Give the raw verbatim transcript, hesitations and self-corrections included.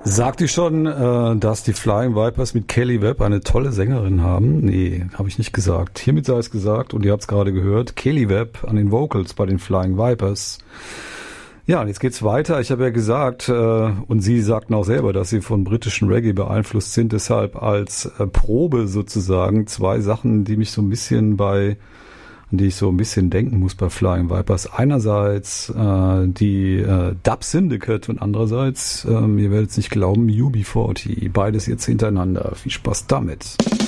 Sagt ihr schon, äh, dass die Flying Vipers mit Kelly Webb eine tolle Sängerin haben? Nee, habe ich nicht gesagt. Hiermit sei es gesagt, und ihr habt es gerade gehört, Kelly Webb an den Vocals bei den Flying Vipers. Ja, und jetzt geht's weiter. Ich habe ja gesagt, äh, und Sie sagten auch selber, dass Sie von britischen Reggae beeinflusst sind, deshalb als äh, Probe sozusagen zwei Sachen, die mich so ein bisschen bei an die ich so ein bisschen denken muss bei Flying Vipers. Einerseits äh, die äh, Dub Syndicate und andererseits, ähm, ihr werdet es nicht glauben, U B vierzig. Beides jetzt hintereinander. Viel Spaß damit.